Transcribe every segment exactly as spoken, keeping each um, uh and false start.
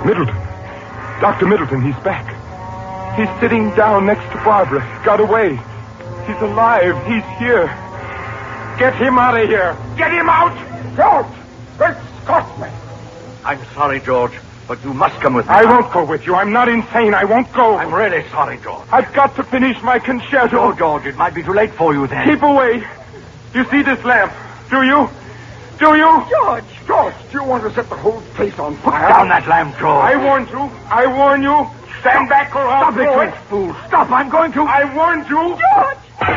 Middleton. Doctor Middleton, he's back. He's sitting down next to Barbara. Got away. He's alive. He's here. Get him out of here. Get him out! George! Great Scotsman! I'm sorry, George, but you must come with me. I won't go with you. I'm not insane. I won't go. I'm really sorry, George. I've got to finish my concerto. Oh, George, it might be too late for you then. Keep away. You see this lamp, do you? Do you? George! George, do you want to set the whole place on Put fire? down that lamp, George. I warned you. I warn you. Stand back or I'll Stop it, blow you fool. Stop, I'm going to... I warned you. George!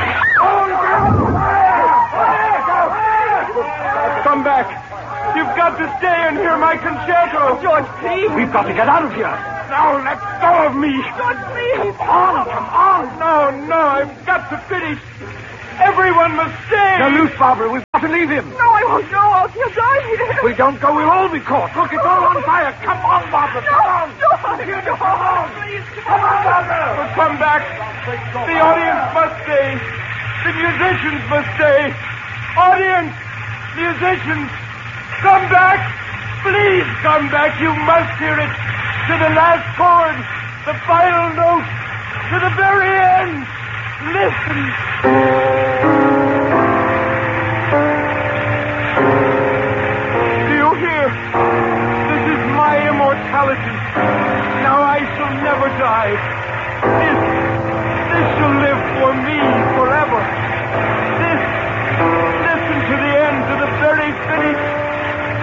Come back. You've got to stay and hear my concerto. George, please! We've got to get out of here. Now let go of me. George, please! Come on, come on. No, no, I've got to finish. Everyone must stay. Now, loose, Barbara. We've got to leave him. No, I won't go. I'll he'll die here. If we don't go, we'll all be caught. Look, it's all on fire. Come on, Barbara. No, Come on. George! You come on. Please, Come on, Barbara. But come back. The audience must stay. The musicians must stay. Audience, musicians, come back. Please come back. You must hear it. To the last chord. The final note. To the very end. Listen. Do you hear? This is my immortality. Now I shall never die. This, this shall live for me.